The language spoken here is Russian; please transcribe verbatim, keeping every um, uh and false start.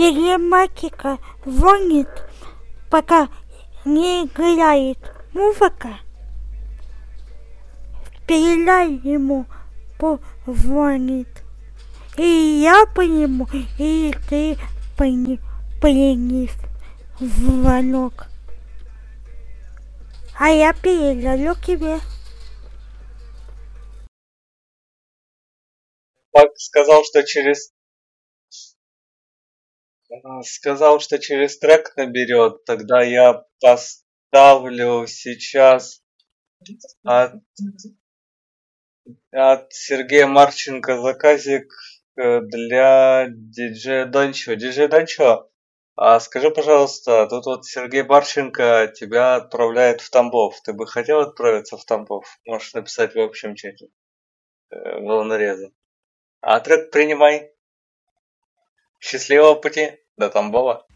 Телематика звонит, пока не играет музыка. Передай ему, позвонит. И я по нему, и ты принес звонок. А я передаю тебе. Пак сказал, что через сказал, что через трек наберет. Тогда я поставлю сейчас от, от Сергея Марченко заказик э, для диджея Дончо. Диджей Дончо, а скажи, пожалуйста, тут вот Сергей Марченко тебя отправляет в Тамбов. Ты бы хотел отправиться в Тамбов? Можешь написать в общем чате э, волнореза. А трек принимай. Счастливого пути до Тамбова.